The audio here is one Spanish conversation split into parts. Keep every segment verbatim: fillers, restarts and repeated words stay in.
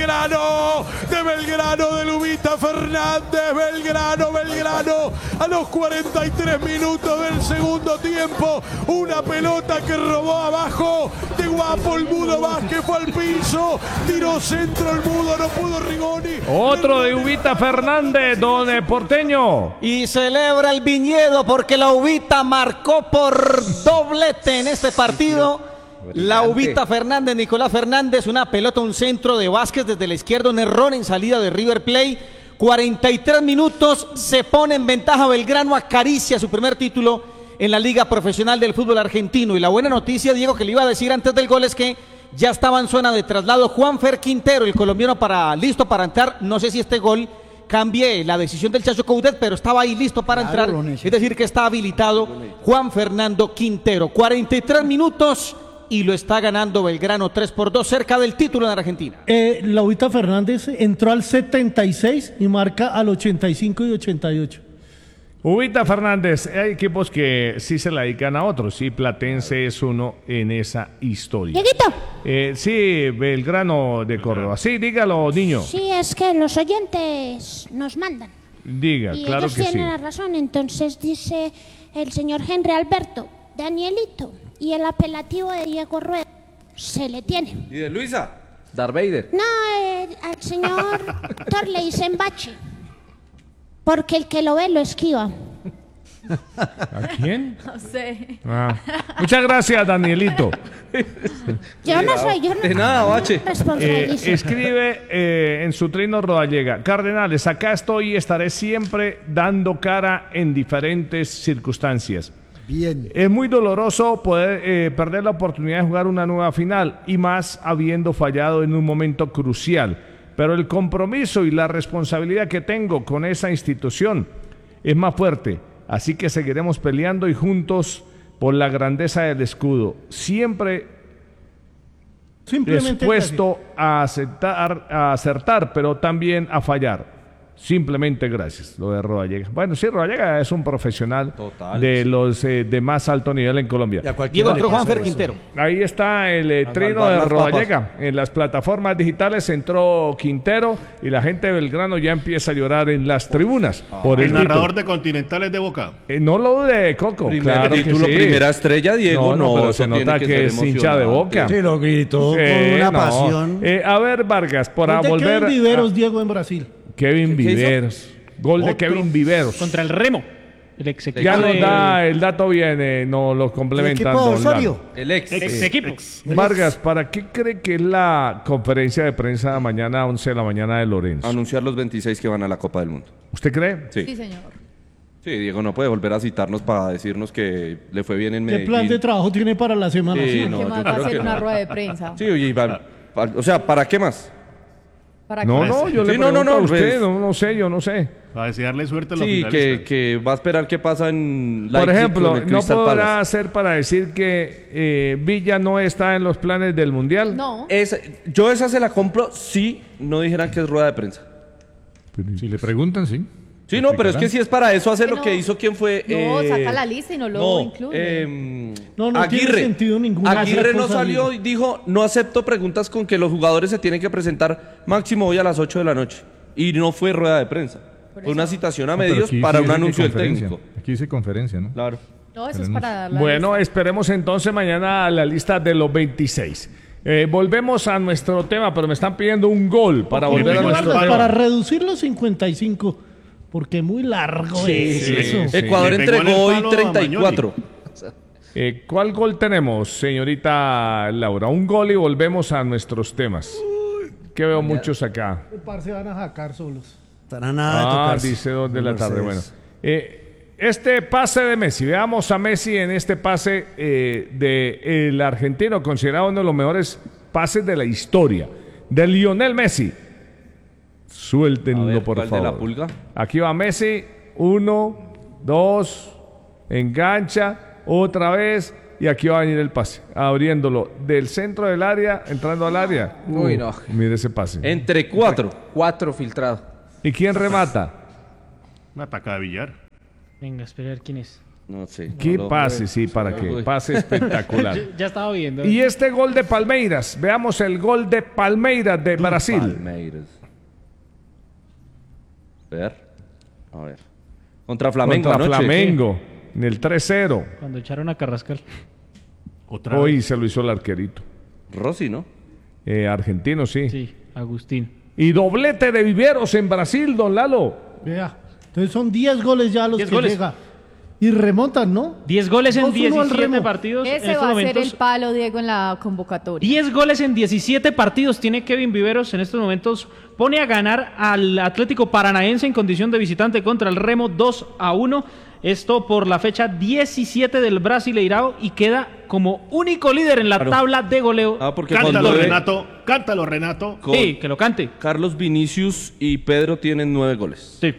Belgrano, de Belgrano, de Lubita Fernández, Belgrano, Belgrano, a los cuarenta y tres minutos del segundo tiempo, una pelota que robó abajo, de Guapo el Mudo Vázquez fue al piso, tiró centro el Mudo, no pudo Rigoni. Otro de Ubita Fernández, don Porteño. Y celebra el Viñedo porque la Ubita marcó por doblete en este partido. La Ubita Fernández, Nicolás Fernández, una pelota, un centro de Vázquez desde la izquierda, un error en salida de River Plate. cuarenta y tres minutos, se pone en ventaja Belgrano, acaricia su primer título en la Liga Profesional del Fútbol Argentino. Y la buena noticia, Diego, que le iba a decir antes del gol es que ya estaba en zona de traslado Juanfer Quintero, el colombiano, para listo para entrar. No sé si este gol cambie la decisión del Chacho Coudet, pero estaba ahí listo para claro, entrar. Es decir, que está habilitado Juan Fernando Quintero. cuarenta y tres minutos y lo está ganando Belgrano tres por dos, cerca del título en Argentina. Eh, la Ubita Fernández entró al setenta y seis y marca al ochenta y cinco y ochenta y ocho. Ubita Fernández, hay equipos que sí se la dedican a otros, y Platense es uno en esa historia. Dieguito. Eh, sí, Belgrano de Córdoba. Sí, dígalo, niño. Sí, es que los oyentes nos mandan. Diga, y claro ellos que sí. tienen la razón, entonces dice el señor Henry Alberto, Danielito, y el apelativo de Diego Rueda se le tiene. ¿Y de Luisa? Darth Vader. No, eh, al señor Thor le dicen bache, porque el que lo ve lo esquiva. ¿A quién? No sé. Ah. Muchas gracias, Danielito. Yo no soy, yo no. De nada, bache. Eh, escribe eh, en su trino Rodallega: Cardenales, acá estoy y estaré siempre dando cara en diferentes circunstancias. Bien. Es muy doloroso poder eh, perder la oportunidad de jugar una nueva final, y más habiendo fallado en un momento crucial. Pero el compromiso y la responsabilidad que tengo con esa institución es más fuerte. Así que seguiremos peleando y juntos por la grandeza del escudo. Siempre dispuesto a aceptar, a acertar, pero también a fallar. Simplemente gracias, lo de Rodallega. Bueno, sí, Rodallega es un profesional Total, de sí. los eh, de más alto nivel en Colombia. Diego entró Juanfer Quintero. Ahí está el eh, trino de Rodallega. En las plataformas digitales entró Quintero y la gente de Belgrano ya empieza a llorar en las tribunas. Ah, por el, el narrador de Continentales de Boca. Eh, no lo dude, Coco. Primer claro título, que sí. Primera estrella, Diego. No, no, no pero se nota que, que es hincha de Boca. Sí, lo gritó eh, con una no. pasión. Eh, a ver, Vargas, para ¿De volver. Kevin Viveros, a... Diego, en Brasil? Kevin Viveros. Gol de Kevin Viveros. Contra el Remo. El ex equipo. Ya nos da el dato bien, eh, nos lo complementan. ¿El equipo Osorio? El ex. Ex Sí. equipo. Vargas, ¿para qué cree que es la conferencia de prensa mañana a once de la mañana de Lorenzo? Anunciar los veintiséis que van a la Copa del Mundo. ¿Usted cree? Sí. Sí, señor. Sí, Diego no puede volver a citarnos para decirnos que le fue bien en ¿Qué Medellín. plan de trabajo tiene para la semana? Sí, ¿Qué no, más yo va a creo hacer que una no. rueda de prensa? Sí, oye, Iván, pa- o sea, ¿para qué más? ¿Para No, qué? no, yo le Sí, no, pregunto no, no, a usted, pues- no, no sé, yo no sé. Para desearle suerte a los Sí, finalistas. que, que va a esperar qué pasa en Por Leipzig ejemplo, con el ¿no Crystal podrá Palace. ser para decir que eh, Villa no está en los planes del Mundial? No. Esa- yo esa se la compro si no dijeran que es rueda de prensa. Si le preguntan, sí. Sí, no, pero es que si es para eso hace Que lo no. que hizo quien fue. No, eh, saca la lista y no lo no, incluye. eh, No, no tiene Aguirre. sentido ninguna Aguirre no cosa, salió Diego. y dijo, no acepto preguntas con que los jugadores se tienen que presentar máximo hoy a las ocho de la noche. Y no fue rueda de prensa. Fue una citación a No, pero medios aquí para sí un dice que anuncio del conferencia. técnico. Aquí dice conferencia, ¿no? Claro. No, eso es para dar la Bueno, lista. esperemos entonces mañana a la lista de los veintiséis. Eh, volvemos a nuestro tema, pero me están pidiendo un gol para Porque volver a Vargas, nuestro tema. para reducir los cincuenta y cinco, porque muy largo es sí, eso. sí. Ecuador Le pegó en el entregó hoy palo a treinta y cuatro. Eh, ¿Cuál gol tenemos, señorita Laura? Un gol y volvemos a nuestros temas. Que veo muchos acá. Par se van a sacar solos. Estará nada de Ah, tocarse. dice dos de la Mercedes. tarde. Bueno, eh, este pase de Messi, veamos a Messi en este pase eh, de el argentino, considerado uno de los mejores pases de la historia, de Lionel Messi. Suéltenlo, A ver, por ¿cuál de favor. la pulga? Aquí va Messi, uno, dos, engancha, otra vez, y aquí va a venir el pase, abriéndolo del centro del área, entrando al área. Uy, no. Mire ese pase. Entre cuatro. Cuatro filtrados. ¿Y quién remata? Una ataca de billar. Venga, esperar quién es. No sé. Qué no lo- pase, sí, para que Uy. pase espectacular. Ya, ya estaba viendo. Y este gol de Palmeiras, veamos el gol de Palmeiras de Brasil. Palmeiras. Ver. A ver. Contra Flamengo Contra anoche. Flamengo, en el tres cero. Cuando echaron a Carrascal. Otra Hoy vez. se lo hizo el arquerito. Rossi, ¿no? Eh, argentino, sí. Sí, Agustín. Y doblete de Viveros en Brasil, don Lalo. Vea. Entonces son diez goles ya los diez que goles. llega. Y remontan, ¿no? diez goles en dos uno al diecisiete Remo. partidos. en Ese estos va a ser momentos. el palo, Diego, en la convocatoria. diez goles en diecisiete partidos tiene Kevin Viveros en estos momentos. Pone a ganar al Atlético Paranaense en condición de visitante contra el Remo dos a uno. Esto por la fecha diecisiete del Brasileirao y queda como único líder en la Claro. tabla de goleo. Ah, porque Cántalo, cuando- Renato. Cántalo, Renato. Con Sí, que lo cante. Carlos Vinicius y Pedro tienen nueve goles. Sí.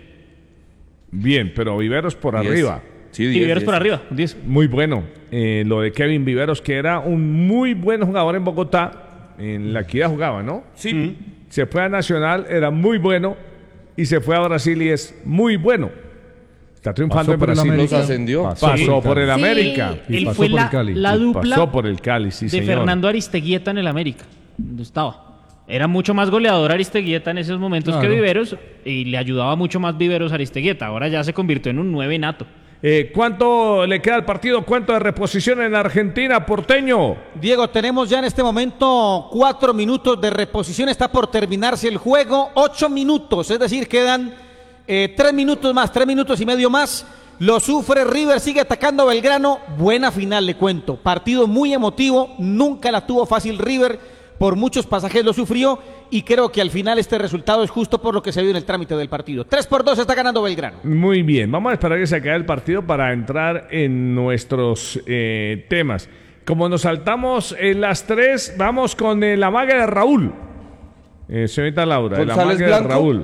Bien, pero Viveros por Diez. arriba. Sí, Y diez, Viveros diez. por arriba. diez. Muy bueno. Eh, lo de Kevin Viveros, que era un muy buen jugador en Bogotá. En la Equidad jugaba, ¿no? Sí. Se fue a Nacional, era muy bueno. Y se fue a Brasil y es muy bueno. Está triunfando Pasó en por el Brasil. América. Los ascendió. Pasó por el Sí. América. Y Él pasó fue por la, el Cali. la Y dupla pasó por el Cali, sí, de señor. Fernando Aristeguieta en el América, donde estaba. Era mucho más goleador Aristeguieta en esos momentos Claro. que Viveros y le ayudaba mucho más Viveros a Aristeguieta. Ahora ya se convirtió en un nueve nato. Eh, ¿Cuánto le queda al partido? ¿Cuánto de reposición en Argentina, porteño? Diego, tenemos ya en este momento cuatro minutos de reposición. Está por terminarse el juego. Ocho minutos, es decir, quedan eh, tres minutos más, tres minutos y medio más. Lo sufre River, sigue atacando a Belgrano. Buena final, le cuento. Partido muy emotivo. Nunca la tuvo fácil River. Por muchos pasajes lo sufrió. Y creo que al final este resultado es justo por lo que se vio en el trámite del partido. tres por dos está ganando Belgrano. Muy bien, vamos a esperar que se acabe el partido para entrar en nuestros eh, temas. Como nos saltamos en las tres, vamos con el amague de Raúl. Eh, señorita Laura, el González amague de Blanco. Raúl.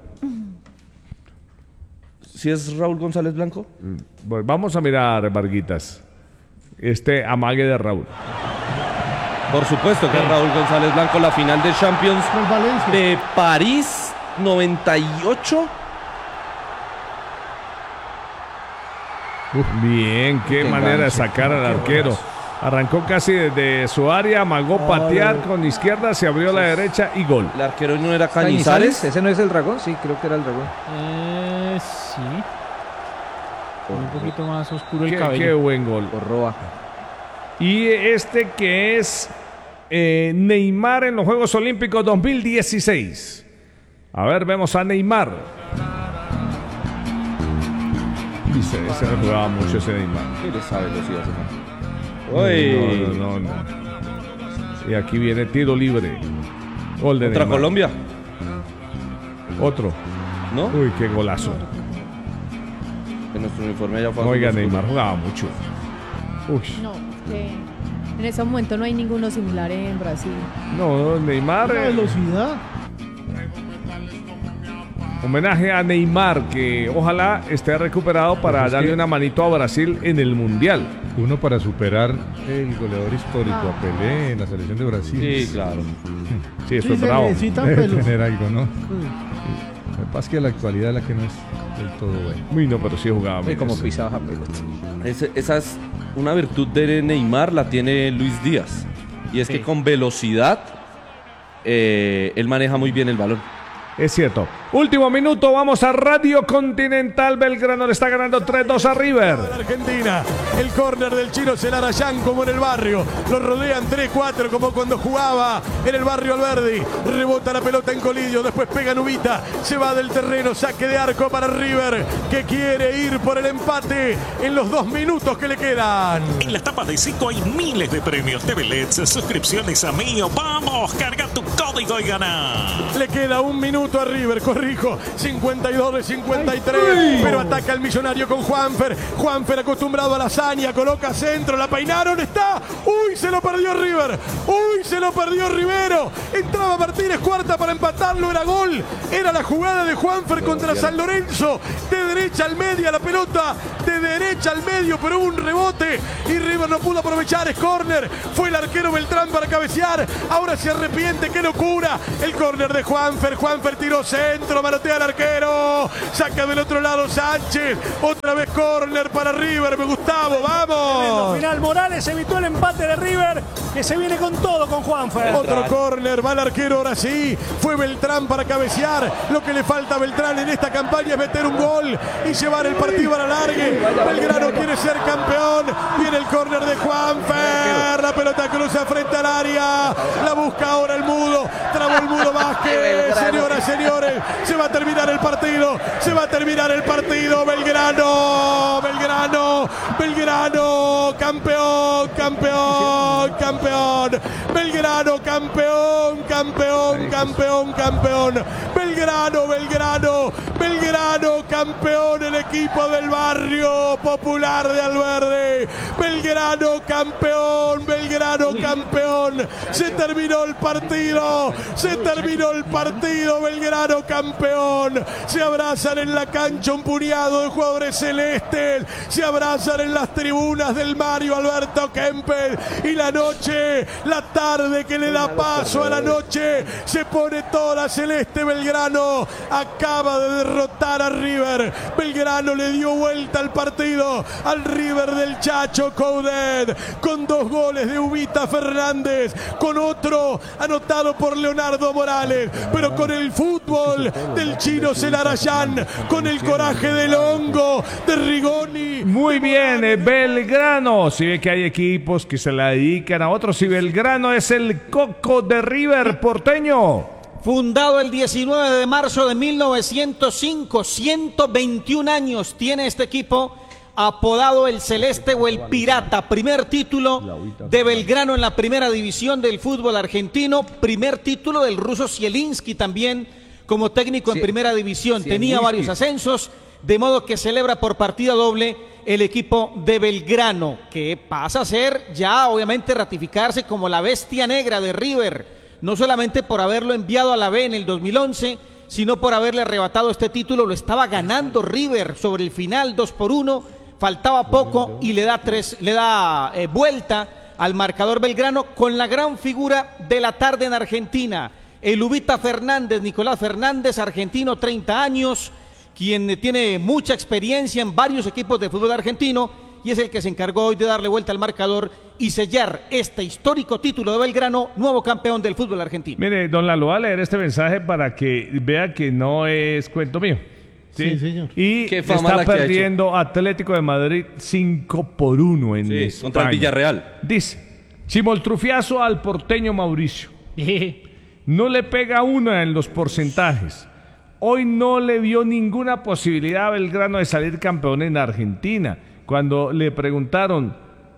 ¿Sí es Raúl González Blanco? Bueno, vamos a mirar, Varguitas, este amague de Raúl. Por supuesto que es Raúl González Blanco, la final de Champions Con Valencia. de París noventa y ocho. Bien, qué, Qué manera de gancho, sacar al arquero. Arrancó casi desde su área, amagó patear con izquierda, se abrió a la derecha y gol. El arquero no era Cañizares, Cañizares. ¿ese no es el dragón? Sí, creo que era el dragón. Eh, sí. Un poquito más oscuro el Qué, cabello. qué buen gol. Por Roa. Y este que es eh, Neymar en los Juegos Olímpicos dos mil dieciséis. A ver, vemos a Neymar. Y se, se le jugaba mucho ese Neymar. ¿Qué le sabe velocidad ese man? No, Uy. no, no, no. Y aquí viene tiro libre. Gol de Contra Neymar. Colombia, Otro. ¿no? Uy, qué golazo. En nuestro uniforme ya fue. Oiga, azul oscuro. Neymar jugaba mucho. Uy. No, que en ese momento no hay ninguno similar en Brasil. No, Neymar. La eh, velocidad. Homenaje a Neymar, que ojalá esté recuperado para Pues es darle que- una manito a Brasil en el Mundial. Uno para superar el goleador histórico a Pelé en la selección de Brasil. Sí, claro. Sí, eso Sí, es se bravo. necesitan Debe pelos. tener algo, ¿no? Lo que pasa es que la actualidad es la que no es del todo buena. Uy, no, pero sí jugaba Y bien. como ese. pisaba pelota. Ese- esa es una virtud de Neymar, la tiene Luis Díaz. Y es Sí. que con velocidad, eh, él maneja muy bien el balón. Es cierto. Último minuto, vamos a Radio Continental. Belgrano le está ganando tres dos a River. Argentina, el córner del chino Celarayán como en el barrio, lo rodean tres cuatro como cuando jugaba en el barrio Alberdi, rebota la pelota en Colillo, después pega Nubita, se va del terreno, saque de arco para River, que quiere ir por el empate en los dos minutos que le quedan. En la etapa de cinco hay miles de premios, T V L E Ds, suscripciones a Mío. Vamos, carga tu código y gana. Le queda un minuto a River, corrijo, cincuenta y dos de cincuenta y tres, pero ataca el millonario con Juanfer, Juanfer acostumbrado a la hazaña, coloca centro, la peinaron, está, uy, se lo perdió River, uy, se lo perdió Rivero, entraba Martínez, cuarta para empatarlo, era gol, era la jugada de Juanfer contra San Lorenzo, de derecha al media, la pelota de de derecha al medio, pero hubo un rebote y River no pudo aprovechar. Es córner. Fue el arquero Beltrán para cabecear. Ahora se arrepiente. ¡Qué locura! El córner de Juanfer. Juanfer tiró centro. Manotea al arquero. Saca del otro lado Sánchez. Otra vez córner para River. Me Gustavo. ¡Vamos! Final Morales evitó el empate de River, que se viene con todo con Juanfer. Otro córner. Va el arquero ahora sí. Fue Beltrán para cabecear. Lo que le falta a Beltrán en esta campaña es meter un gol y llevar el partido a la largue. Belgrano quiere ser campeón. Viene el córner de Juanfer. La pelota cruza frente al área. La busca ahora el Mudo. Trabó el Mudo Vázquez. Señoras, señores, se va a terminar el partido. Se va a terminar el partido. Belgrano. Belgrano. Belgrano. Campeón. Campeón. Campeón. Belgrano. Campeón. Campeón. Campeón. Campeón. Belgrano. Belgrano. Belgrano. Campeón. El equipo del barrio popular de Alverde. Belgrano campeón, Belgrano campeón. Se terminó el partido, se terminó el partido. Belgrano campeón. Se abrazan en la cancha un puñado de jugadores celestes. Se abrazan en las tribunas del Mario Alberto Kempes. Y la noche, la tarde que le da paso a la noche, se pone toda celeste. Belgrano acaba de derrotar a River. Belgrano le dio vuelta al partido al River del Chacho Coudet, con dos goles de Ubita Fernández, con otro anotado por Leonardo Morales, pero con el fútbol del chino Celarayán, con el coraje del hongo de Rigoni. Muy bien, eh, Belgrano. Si ve que hay equipos que se la dedican a otros, y Belgrano es el coco de River porteño. Fundado el diecinueve de marzo de mil novecientos cinco, ciento veintiún años tiene este equipo, apodado el Celeste o el Pirata. Primer título de Belgrano en la primera división del fútbol argentino, primer título del ruso Zielinski también como técnico en primera división. Tenía varios ascensos, de modo que celebra por partida doble el equipo de Belgrano, que pasa a ser ya obviamente ratificarse como la bestia negra de River. No solamente por haberlo enviado a la B en el dos mil once, sino por haberle arrebatado este título. Lo estaba ganando River sobre el final, dos por uno, faltaba poco y le da, tres, le da eh, vuelta al marcador Belgrano con la gran figura de la tarde en Argentina. El Ubita Fernández, Nicolás Fernández, argentino, treinta años, quien tiene mucha experiencia en varios equipos de fútbol argentino, y es el que se encargó hoy de darle vuelta al marcador y sellar este histórico título de Belgrano, nuevo campeón del fútbol argentino. Mire, don Lalo, voy a leer este mensaje para que vea que no es cuento mío. Sí, sí señor. Y está perdiendo Atlético de Madrid cinco por uno en sí, España. Contra el Villarreal. Dice, chimoltrufiazo al porteño Mauricio. No le pega una en los porcentajes. Hoy no le vio ninguna posibilidad a Belgrano de salir campeón en Argentina. Cuando le preguntaron,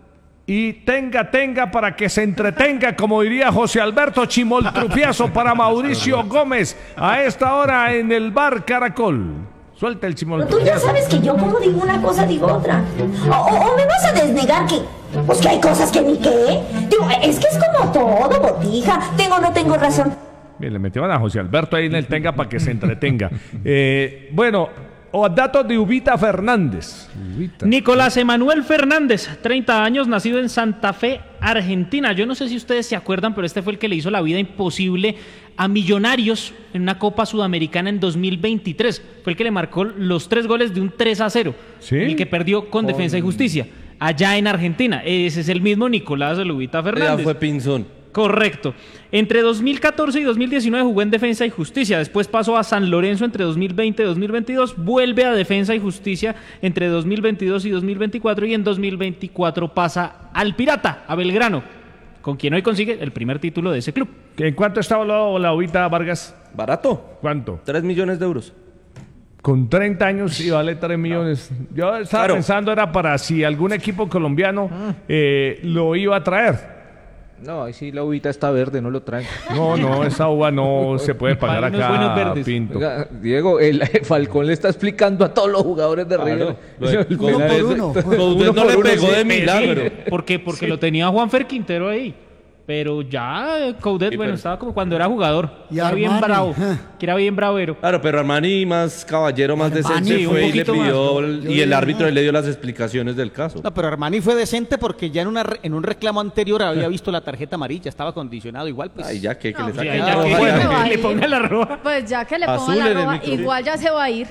y tenga, tenga para que se entretenga, como diría José Alberto, chimoltrufiazo para Mauricio Gómez, a esta hora en el bar Caracol. Suelta el chimoltrufiazo. Tú ya sabes que yo como digo una cosa, digo otra. O, o, o me vas a desnegar que, pues que hay cosas que ni qué. Digo, es que es como todo, botija. Tengo o no tengo razón. Bien, le metieron a José Alberto ahí en el tenga para que se entretenga. eh, bueno... O datos de Ubita Fernández. Ubita. Nicolás Emanuel Fernández, treinta años, nacido en Santa Fe, Argentina. Yo no sé si ustedes se acuerdan, pero este fue el que le hizo la vida imposible a Millonarios en una Copa Sudamericana en dos mil veintitrés. Fue el que le marcó los tres goles de un tres a cero. ¿Sí? El que perdió con oh. Defensa y Justicia, allá en Argentina. Ese es el mismo Nicolás Ubita Fernández. Ya fue Pinzón. Correcto. Entre dos mil catorce y dos mil diecinueve jugó en Defensa y Justicia, después pasó a San Lorenzo entre dos mil veinte y dos mil veintidós, vuelve a Defensa y Justicia entre dos mil veintidós y dos mil veinticuatro y en dos mil veinticuatro pasa al Pirata, a Belgrano, con quien hoy consigue el primer título de ese club. ¿En cuánto está volado la Ubita, Vargas? Barato. ¿Cuánto? Tres millones de euros. Con treinta años y vale tres millones. Yo estaba claro. pensando era para si algún equipo colombiano eh, lo iba a traer. No, ahí sí la uvita está verde, no lo traen. No, no, esa uva no se puede pagar acá, Pinto. Oiga, Diego, el Falcón le está explicando a todos los jugadores de River. Claro, uno por uno. Usted no le pegó de milagro. ¿Por qué? Porque sí. lo tenía Juanfer Quintero ahí. Pero ya Coudet, Sí, bueno, pero- estaba como cuando era jugador. Y Era bien Armani, bravo. ja. Que era bien bravero. Claro, pero Armani más caballero, más decente sí, un fue y le poquito más, pidió, ¿no? el- y el árbitro le dio las explicaciones del caso. No, pero Armani fue decente porque ya en, una, re- en un reclamo anterior había visto la tarjeta amarilla, estaba condicionado igual. Pues. Ay, ya que, que No, le sí, saque ahí la ya roja, que- ya bueno, que- que le ponga la roja. Pues ya que le ponga Azul la en el roja, micro. igual ya se va a ir.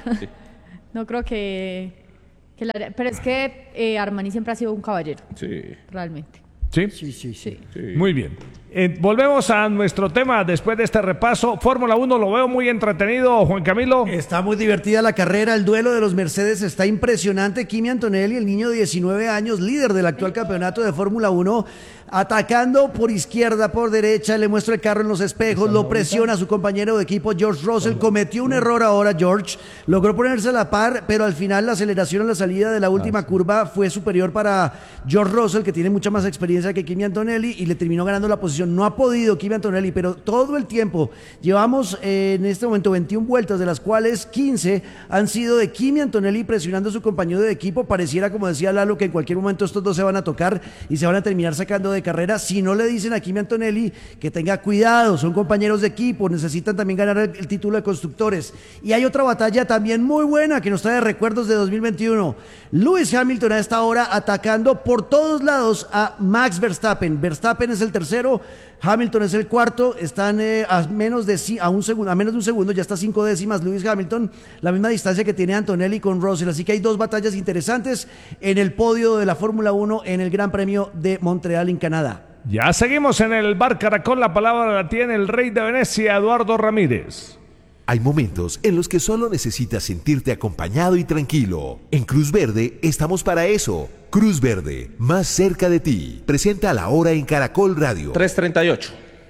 No creo que... que la- pero es que eh, Armani siempre ha sido un caballero, Sí. realmente. ¿Sí? Sí, sí, sí. Muy bien. Eh, volvemos a nuestro tema después de este repaso. Fórmula uno lo veo muy entretenido, Juan Camilo. Está muy divertida la carrera, el duelo de los Mercedes está impresionante. Kimi Antonelli, el niño de diecinueve años, líder del actual campeonato de Fórmula uno, atacando por izquierda, por derecha, le muestra el carro en los espejos, lo presiona a su compañero de equipo George Russell, cometió un error ahora George, logró ponerse a la par, pero al final la aceleración en la salida de la última curva fue superior para George Russell, que tiene mucha más experiencia que Kimi Antonelli, y le terminó ganando la posición. No ha podido Kimi Antonelli, pero todo el tiempo, llevamos eh, en este momento veintiuna vueltas, de las cuales quince han sido de Kimi Antonelli presionando a su compañero de equipo. Pareciera, como decía Lalo, que en cualquier momento estos dos se van a tocar y se van a terminar sacando de carrera. Si no le dicen a Kimi Antonelli que tenga cuidado, son compañeros de equipo, necesitan también ganar el, el título de constructores. Y hay otra batalla también muy buena que nos trae recuerdos de dos mil veintiuno. Lewis Hamilton a esta hora atacando por todos lados a Max Verstappen. Verstappen es el tercero, Hamilton es el cuarto, están eh, a menos de ci- a un segundo, a menos de un segundo, ya está cinco décimas Lewis Hamilton, la misma distancia que tiene Antonelli con Russell, así que hay dos batallas interesantes en el podio de la Fórmula uno en el Gran Premio de Montreal en Canadá. Ya seguimos en el Bar Caracol. La palabra la tiene el rey de Venecia, Eduardo Ramírez. Hay momentos en los que solo necesitas sentirte acompañado y tranquilo. En Cruz Verde estamos para eso. Cruz Verde, más cerca de ti. Presenta a la hora en Caracol Radio. tres treinta y ocho.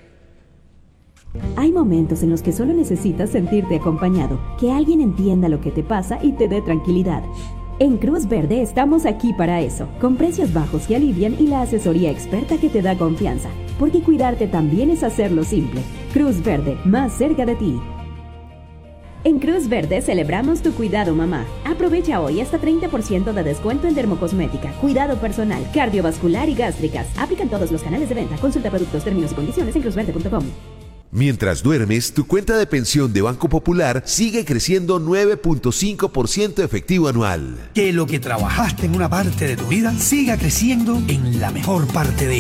Hay momentos en los que solo necesitas sentirte acompañado, que alguien entienda lo que te pasa y te dé tranquilidad. En Cruz Verde estamos aquí para eso, con precios bajos que alivian y la asesoría experta que te da confianza, porque cuidarte también es hacerlo simple. Cruz Verde, más cerca de ti. En Cruz Verde celebramos tu cuidado, mamá. Aprovecha hoy hasta treinta por ciento de descuento en dermocosmética, cuidado personal, cardiovascular y gástricas. Aplican todos los canales de venta. Consulta productos, términos y condiciones en cruz verde punto com. Mientras duermes, tu cuenta de pensión de Banco Popular sigue creciendo nueve punto cinco por ciento efectivo anual. Que lo que trabajaste en una parte de tu vida siga creciendo en la mejor parte de